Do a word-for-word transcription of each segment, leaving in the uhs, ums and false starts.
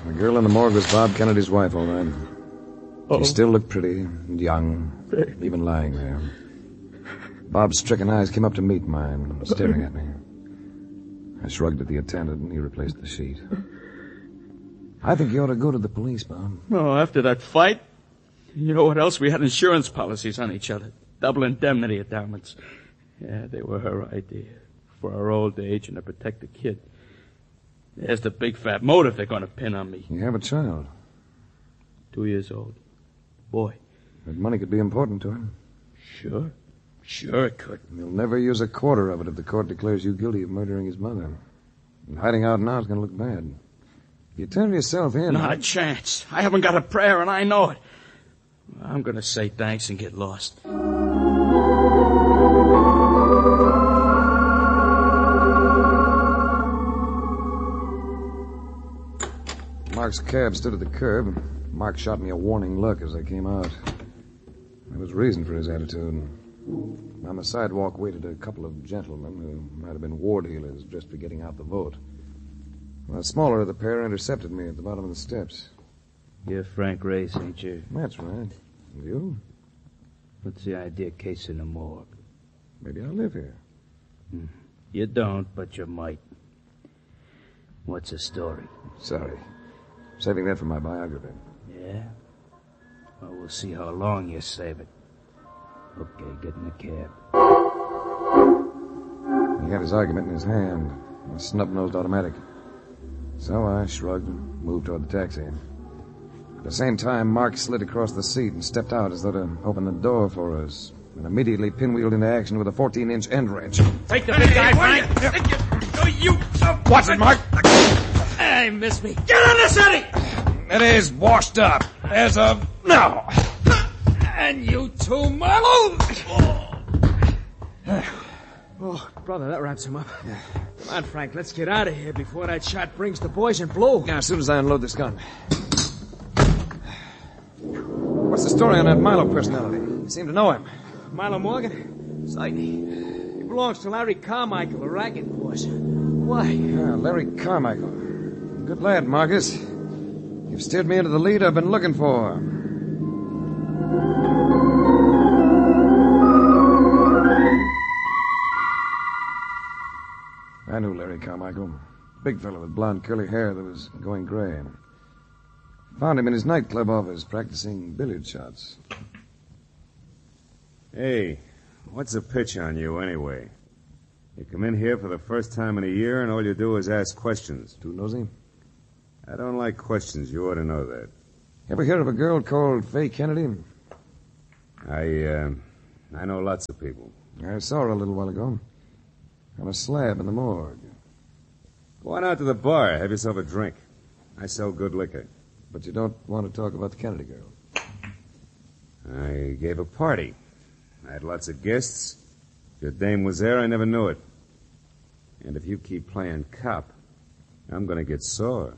The girl in the morgue was Bob Kennedy's wife, all right. Oh. She still looked pretty and young, even lying there. Bob's stricken eyes came up to meet mine, staring at me. I shrugged at the attendant, and he replaced the sheet. I think you ought to go to the police, Bob. Oh, after that fight? You know what else? We had insurance policies on each other. Double indemnity endowments. Yeah, they were her idea. For our old age and to protect the kid. There's the big fat motive they're going to pin on me. You have a child. Two years old. Boy. That money could be important to him. Sure. Sure it could. He'll never use a quarter of it if the court declares you guilty of murdering his mother. And hiding out now is going to look bad. If you turn yourself in... Not a chance. I haven't got a prayer, and I know it. I'm going to say thanks and get lost. Mark's cab stood at the curb. Mark shot me a warning look as I came out. There was reason for his attitude. On the sidewalk waited a couple of gentlemen who might have been ward heelers just for getting out the vote. The smaller of the pair intercepted me at the bottom of the steps. You're Frank Race, ain't you? That's right. And you? What's the idea case in the morgue? Maybe I live here. Hmm. You don't, but you might. What's the story? Sorry. Saving that for my biography. Yeah? Well, we'll see how long you save it. Okay, get in the cab. He had his argument in his hand, a snub-nosed automatic. So I shrugged and moved toward the taxi. At the same time, Mark slid across the seat and stepped out as though to open the door for us, and immediately pinwheeled into action with a fourteen-inch end wrench. Take the big guy, Frank! Yep. You... Watch it, Mark! Hey, miss me. Get on the city! It is washed up. As of now. And you too, Marlowe! Oh, brother, that wraps him up. Come on, Frank, let's get out of here before that shot brings the boys in blue. Yeah, as soon as I unload this gun. What's the story on that Milo personality? You seem to know him. Milo Morgan? Sightly. He belongs to Larry Carmichael, the racket boss. Why? Yeah, Larry Carmichael. Good lad, Marcus. You've steered me into the lead I've been looking for. I knew Larry Carmichael. Big fellow with blonde curly hair that was going gray. Found him in his nightclub office practicing billiard shots. Hey, what's the pitch on you anyway? You come in here for the first time in a year and all you do is ask questions. Too nosy? I don't like questions. You ought to know that. Ever heard of a girl called Fay Kennedy? I, uh, I know lots of people. I saw her a little while ago. On a slab in the morgue. Go on out to the bar. Have yourself a drink. I sell good liquor. But you don't want to talk about the Kennedy girl. I gave a party. I had lots of guests. If your dame was there, I never knew it. And if you keep playing cop, I'm going to get sore.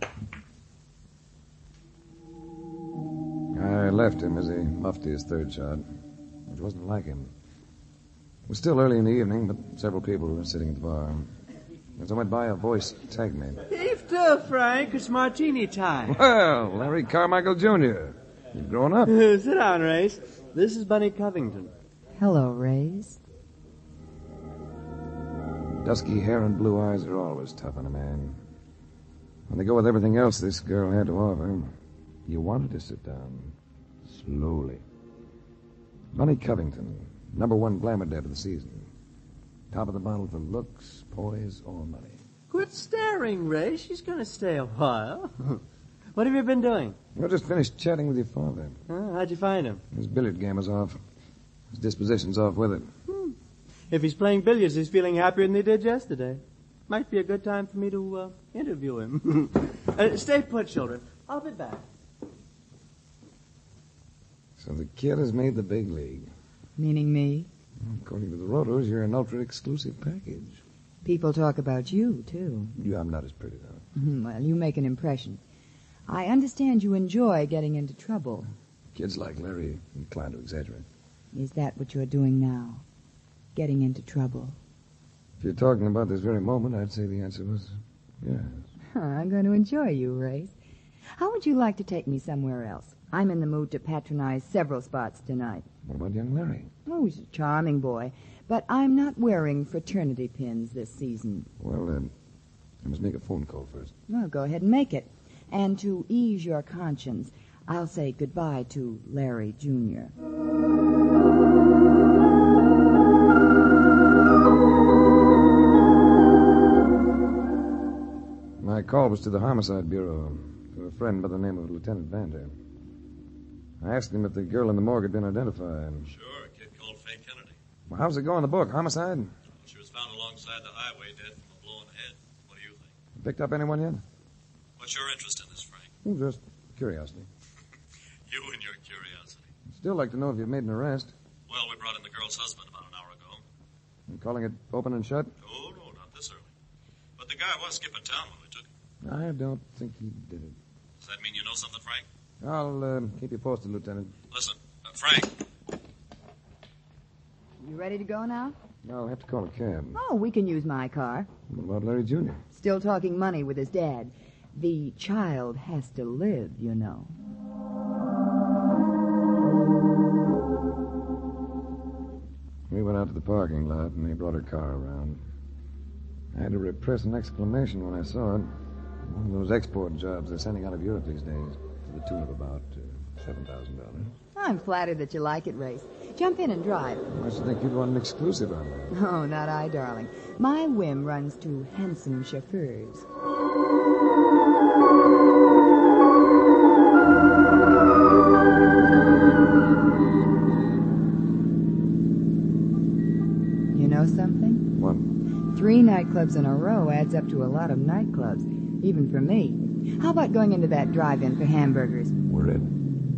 I left him as he muffed his third shot, which wasn't like him. It was still early in the evening, but several people were sitting at the bar. As I went by, a voice tagged me. Heave to, Frank. It's martini time. Well, Larry Carmichael Junior You've grown up. Sit down, Race. This is Bunny Covington. Hello, Race. Dusky hair and blue eyes are always tough on a man. When they go with everything else this girl had to offer, you wanted to sit down. Slowly. Bunny Covington, number one glamour dad of the season. Top of the bottle for looks, poise, or money. Quit staring, Ray. She's going to stay a while. What have you been doing? I just finished chatting with your father. Huh? How'd you find him? His billiard game was off. His disposition's off with it. Hmm. If he's playing billiards, he's feeling happier than he did yesterday. Might be a good time for me to uh, interview him. uh, stay put, children. I'll be back. So the kid has made the big league. Meaning me? According to the Rotos, you're an ultra-exclusive package. People talk about you, too. You, I'm not as pretty, though. Well, you make an impression. I understand you enjoy getting into trouble. Kids like Larry are inclined to exaggerate. Is that what you're doing now? Getting into trouble? If you're talking about this very moment, I'd say the answer was yes. Huh, I'm going to enjoy you, Race. How would you like to take me somewhere else? I'm in the mood to patronize several spots tonight. What about young Larry? Oh, he's a charming boy, but I'm not wearing fraternity pins this season. Well, uh, I must make a phone call first. Well, go ahead and make it. And to ease your conscience, I'll say goodbye to Larry Junior My call was to the Homicide Bureau, to a friend by the name of Lieutenant Vander. I asked him if the girl in the morgue had been identified. Sure, a kid called Faye Kennedy. Well, how's it go in the book? Homicide? Well, she was found alongside the highway dead from a blow in the head. What do you think? Picked up anyone yet? What's your interest in this, Frank? Oh, just curiosity. You and your curiosity. I'd still like to know if you've made an arrest. Well, we brought in the girl's husband about an hour ago. You calling it open and shut? Oh, no, not this early. But the guy was skipping town when we took him. I don't think he did it. Does that mean you know something, Frank? I'll uh, keep you posted, Lieutenant. Listen, uh, Frank. You ready to go now? No, I'll have to call a cab. Oh, we can use my car. What about Larry Junior? Still talking money with his dad. The child has to live, you know. We went out to the parking lot, and they brought her car around. I had to repress an exclamation when I saw it. One of those export jobs they're sending out of Europe these days, to the tune of about uh, seven thousand dollars. I'm flattered that you like it, Race. Jump in and drive. I should think you'd want an exclusive on that. Oh, not I, darling. My whim runs to handsome chauffeurs. You know something? What? Three nightclubs in a row adds up to a lot of nightclubs, even for me. How about going into that drive-in for hamburgers? We're in.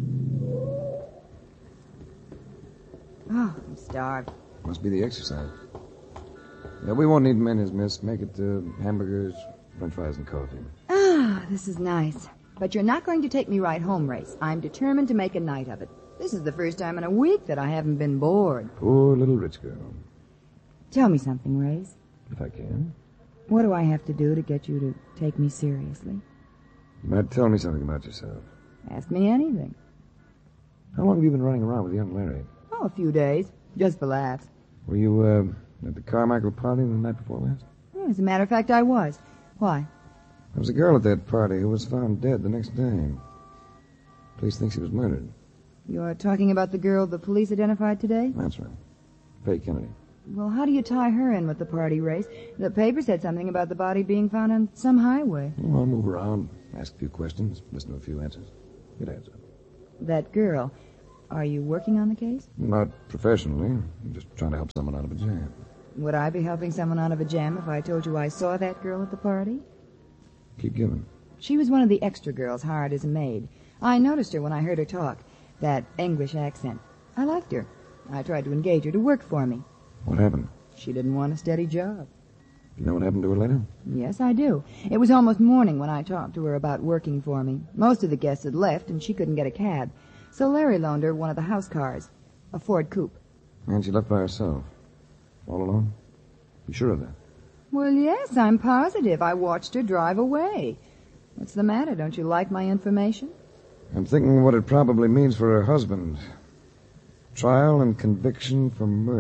Oh, I'm starved. Must be the exercise. Yeah, we won't need menus, miss. Make it uh, hamburgers, french fries, and coffee. Ah, this is nice. But you're not going to take me right home, Race. I'm determined to make a night of it. This is the first time in a week that I haven't been bored. Poor little rich girl. Tell me something, Race. If I can. What do I have to do to get you to take me seriously? You might tell me something about yourself. Ask me anything. How long have you been running around with young Larry? Oh, a few days. Just for laughs. Were you uh, at the Carmichael party the night before last? Oh, as a matter of fact, I was. Why? There was a girl at that party who was found dead the next day. Police think she was murdered. You're talking about the girl the police identified today? That's right. Faye Kennedy. Well, how do you tie her in with the party, Race? The paper said something about the body being found on some highway. Well, I'll move around, ask a few questions, listen to a few answers. It adds up. That girl, are you working on the case? Not professionally. I'm just trying to help someone out of a jam. Would I be helping someone out of a jam if I told you I saw that girl at the party? Keep giving. She was one of the extra girls hired as a maid. I noticed her when I heard her talk. That English accent. I liked her. I tried to engage her to work for me. What happened? She didn't want a steady job. You know what happened to her later? Yes, I do. It was almost morning when I talked to her about working for me. Most of the guests had left, and she couldn't get a cab. So Larry loaned her one of the house cars, a Ford Coupe. And she left by herself. All alone? You sure of that? Well, yes, I'm positive. I watched her drive away. What's the matter? Don't you like my information? I'm thinking what it probably means for her husband. Trial and conviction for murder.